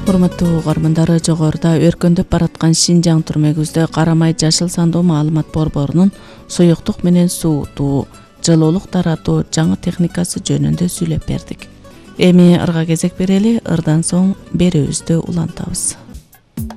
Урматтуу угармандар, жогоруда өркөндөп бараткан Шинжаң түрмөгүздө карамай жашыл сандуу маалымат борборунун суюктук менен суутуу, жылуулук таратуу жаңы техникасы жөнүндө сүйлөп бердик. Эми ырга кезек берели, ырдан соң берүүбүздү улантабыз.